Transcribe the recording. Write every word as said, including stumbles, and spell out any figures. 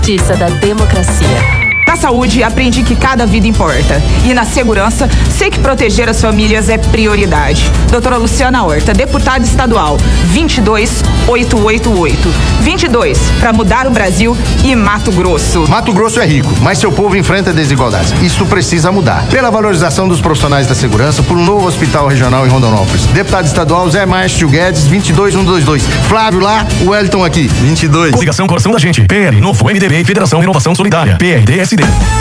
Justiça da democracia. Na saúde, aprendi que cada vida importa. E na segurança, sei que proteger as famílias é prioridade. Doutora Luciana Horta, deputada estadual, vinte e dois mil oitocentos e oitenta e oito. vinte e dois, para mudar o Brasil e Mato Grosso. Mato Grosso é rico, mas seu povo enfrenta desigualdades. Isso precisa mudar. Pela valorização dos profissionais da segurança, por um novo hospital regional em Rondonópolis. Deputado estadual Zé Márcio Guedes, vinte e dois mil cento e vinte e dois. Flávio lá, o Wellington aqui, vinte e dois. Coligação Coração da Gente, P L, Novo, M D B e Federação Renovação Solidária, P R D S D.